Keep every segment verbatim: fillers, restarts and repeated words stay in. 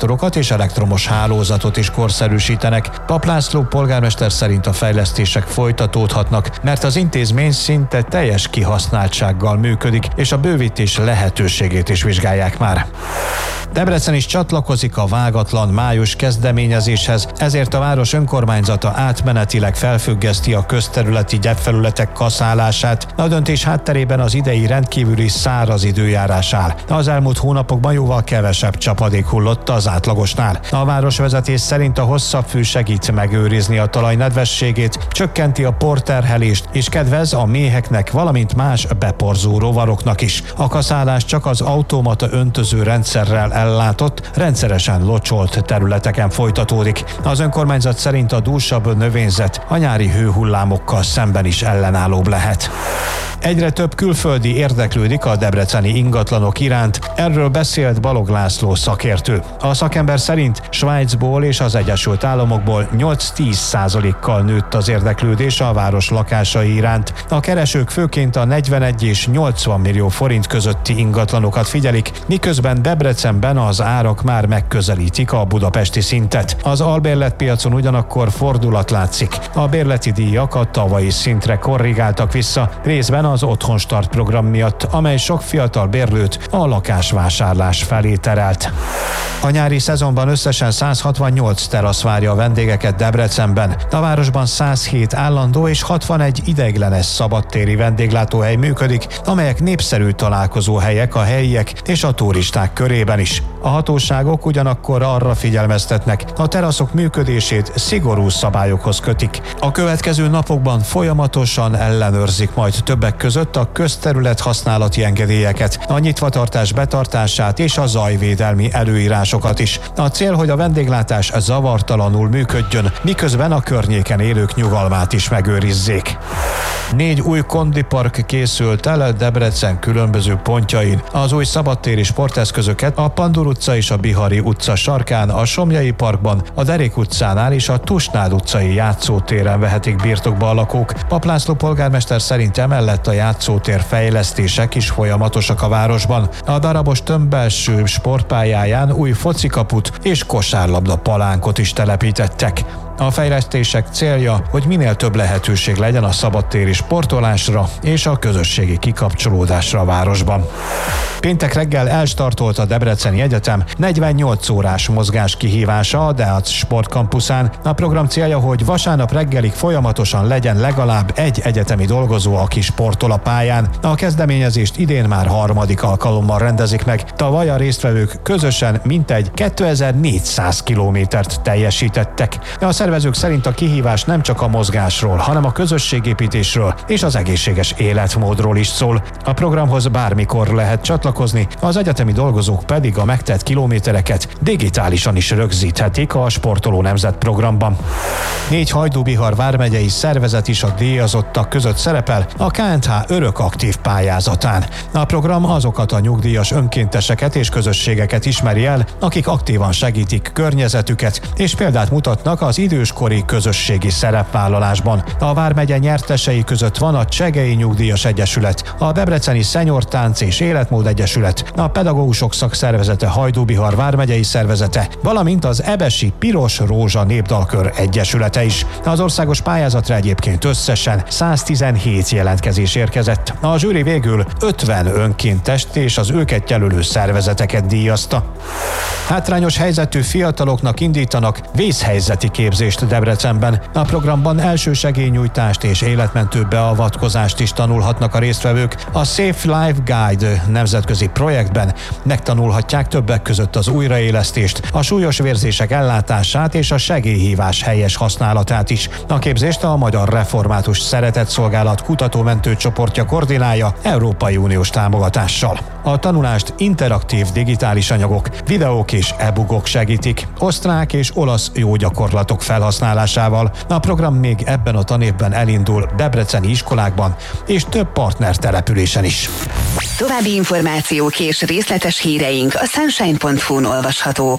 akkumulátorokat és elektromos hálózatot is korszerűsítenek. Papp László polgármester szerint a fejlesztések folytatódhatnak, mert az intézmény szinte teljes kihasználtsággal működik, és a bővítés lehetőségét is vizsgálják már. Debrecen is csatlakozik a vágatlan május kezdeményezéshez, ezért a város önkormányzata átmenetileg felfüggeszti a közterületi gyepfelületek kaszálását. A döntés hátterében az idei rendkívüli száraz időjárás áll. Az elmúlt hónapokban jóval kevesebb csapadék hullott az átlagosnál. A városvezetés szerint a hosszabb fű segít megőrizni a talaj nedvességét, csökkenti a porterhelést és kedvez a méheknek, valamint más beporzó rovaroknak is. A kaszálás csak az automata öntöző rendszerrel ellátott, rendszeresen locsolt területeken folytatódik. Az önkormányzat szerint a dúsabb növényzet a nyári hőhullámokkal szemben is ellenállóbb lehet. Egyre több külföldi érdeklődik a debreceni ingatlanok iránt, erről beszélt Balogh László szakértő. A szakember szerint Svájcból és az Egyesült Államokból nyolc-tíz százalékkal nőtt az érdeklődés a város lakásai iránt. A keresők főként a negyvenegy és nyolcvan millió forint közötti ingatlanokat figyelik, miközben Debrecenben az árak már megközelítik a budapesti szintet. Az albérletpiacon ugyanakkor fordulat látszik. A bérleti díjak a tavalyi szintre korrigáltak vissza, részben az Otthonstart program miatt, amely sok fiatal bérlőt a lakásvásárlás felé terelt. A nyári szezonban összesen száz hatvannyolc terasz várja a vendégeket Debrecenben. A városban száz hét állandó és hatvanegy ideiglenes szabadtéri vendéglátóhely működik, amelyek népszerű találkozóhelyek a helyiek és a turisták körében is. A hatóságok ugyanakkor arra figyelmeztetnek, a teraszok működését szigorú szabályokhoz kötik. A következő napokban folyamatosan ellenőrzik majd többek között a közterület használati engedélyeket, a nyitvatartás betartását és a zajvédelmi előírásokat is. A cél, hogy a vendéglátás zavartalanul működjön, miközben a környéken élők nyugalmát is megőrizzék. Négy új kondipark készült el Debrecen különböző pontjain. Az új szabadtéri sporteszközöket a Pandur utca és a Bihari utca sarkán, a Somlyai parkban, a Derék utcánál és a Tusnád utcai játszótéren vehetik birtokba a lakók. Papp László polgármester szerint emellett a játszótér fejlesztések is folyamatosak a városban. A darabos tömbbelső sportpályáján új focikaput és kosárlabda palánkot is telepítettek. A fejlesztések célja, hogy minél több lehetőség legyen a szabadtéri sportolásra és a közösségi kikapcsolódásra a városban. Péntek reggel elstartolt a Debreceni Egyetem negyvennyolc órás mozgás kihívása a Deac sportkampuszán. A program célja, hogy vasárnap reggelig folyamatosan legyen legalább egy egyetemi dolgozó, aki sportol a pályán. A kezdeményezést idén már harmadik alkalommal rendezik meg. Tavaly a résztvevők közösen mintegy kétezer-négyszáz kilométert teljesítettek. A szervezők szerint a kihívás nem csak a mozgásról, hanem a közösségépítésről és az egészséges életmódról is szól. A programhoz bármikor lehet csatlakozni, az egyetemi dolgozók pedig a megtett kilométereket digitálisan is rögzíthetik a Sportoló Nemzet programban. Négy Hajdú-Bihar vármegyei szervezet is a díjazottak között szerepel a ká en há örök aktív pályázatán. A program azokat a nyugdíjas önkénteseket és közösségeket ismeri el, akik aktívan segítik környezetüket, és példát mutatnak az időskori közösségi szerepvállalásban. A vármegye nyertesei között van a Csegei Nyugdíjas Egyesület, a Debreceni Szenyor Tánc és Életmód Egyesület, a Pedagógusok Szakszervezete Hajdú-Bihar vármegyei szervezete, valamint az Ebesi Piros Rózsa Népdalkör Egyesülete is. Az országos pályázatra egyébként összesen száztizenhét jelentkezés érkezett. A zsűri végül ötven önkéntest és az őket jelölő szervezeteket díjazta. Hátrányos helyzetű fiataloknak indítanak vészhelyzeti képzést Debrecenben. A programban elsősegélynyújtást és életmentő beavatkozást is tanulhatnak a résztvevők. A Safe Life Guide nemzetközi projektben megtanulhatják többek között az újraélesztést, a súlyos vérzések ellátását és a segélyhívás helyes használatát is. A képzést a Magyar Református Szeretetszolgálat kutatómentő csoportja koordinálja Európai Uniós támogatással. A tanulást interaktív digitális anyagok, videók és e-bookok segítik, osztrák és olasz jó gyakorlatok felhasználásával. A program még ebben a tanévben elindul debreceni iskolákban és több partner településen is. További információk és részletes híreink a sunshine pont hu-n olvashatók.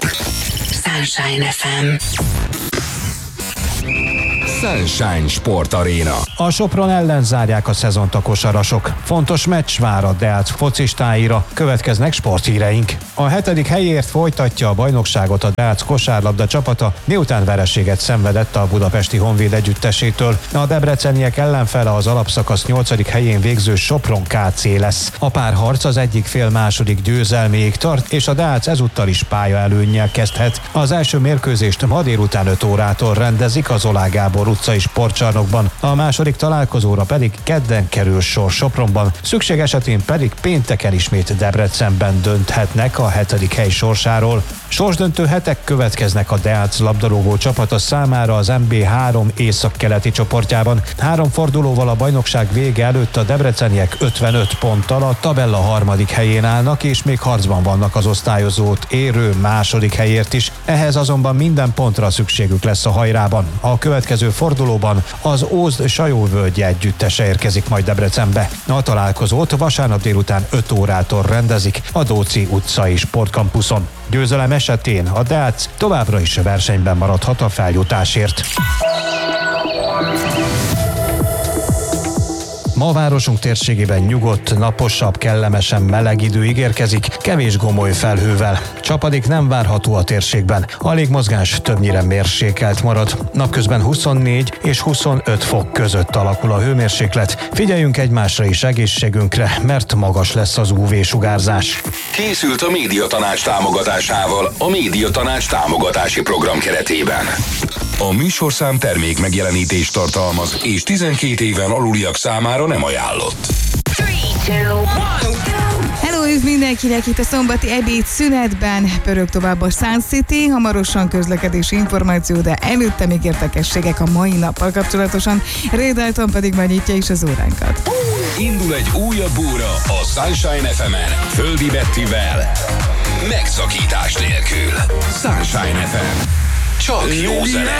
Sunshine ef em. Sunshine Sport Arena. A Sopron ellen zárják a szezont a kosarasok. Fontos meccs vár a Deac focistáira. Következnek sporthíreink. A hetedik helyért folytatja a bajnokságot a Dác kosárlabda csapata, miután vereséget szenvedett a budapesti Honvéd együttesétől. A debreceniek ellenfele az alapszakasz nyolcadik helyén végző Sopron ká cé lesz. A párharc az egyik fél második győzelméig tart, és a Dác ezúttal is pályaelőnnyel kezdhet. Az első mérkőzést ma délután öt órától rendezik az Oláh Gábor utcai sportcsarnokban, a második találkozóra pedig kedden kerül sor Sopronban, szükség esetén pedig pénteken ismét Debrecenben dönthetnek a hetedik hely sorsáról. Sorsdöntő hetek következnek a Dác labdarúgó csapata számára az en bé három északkeleti csoportjában. Három fordulóval a bajnokság vége előtt a debreceniek ötvenöt ponttal a tabella harmadik helyén állnak, és még harcban vannak az osztályozót érő második helyért is. Ehhez azonban minden pontra szükségük lesz a hajrában. A következő fordulóban az Ózd Sajóvölgye együttese érkezik majd Debrecenbe. A találkozót vasárnap délután öt órától rendezik a Dóczy utcai sportkampuszon. Győzelem esetén a Dác továbbra is versenyben maradhat a feljutásért. Ma városunk térségében nyugodt, naposabb, kellemesen meleg idő ígérkezik, kevés gomoly felhővel. Csapadék nem várható a térségben, a légmozgás többnyire mérsékelt marad. Napközben huszonnégy és huszonöt fok között alakul a hőmérséklet. Figyeljünk egymásra és egészségünkre, mert magas lesz az ú vé-sugárzás. Készült a Médiatanács támogatásával a Médiatanács támogatási program keretében. A műsorszám termék megjelenítést tartalmaz, és tizenkét éven aluliak számára nem ajánlott. Hello, üdv mindenkinek itt a szombati ebéd szünetben. Pörög tovább a Sun City, hamarosan közlekedési információ, de előtte még érdekességek a mai nappal kapcsolatosan. Ray Dalton pedig már nyitja is az óránkat. Indul egy újabb óra a Sunshine ef emen, Földi Bettivel, megszakítás nélkül. Sunshine ef em. Csak jó zene.